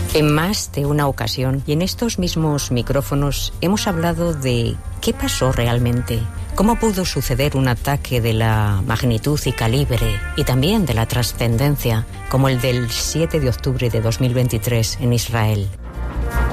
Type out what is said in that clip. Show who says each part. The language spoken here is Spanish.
Speaker 1: En más de una ocasión y en estos mismos micrófonos hemos hablado de qué pasó realmente, cómo pudo suceder un ataque de la magnitud y calibre y también de la trascendencia como el del 7 de octubre de 2023 en Israel.